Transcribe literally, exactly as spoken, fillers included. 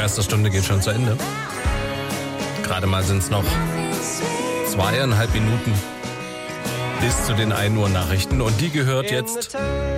erste Stunde geht schon zu Ende. Gerade mal sind es noch zweieinhalb Minuten bis zu den ein Uhr Nachrichten. Und die gehört jetzt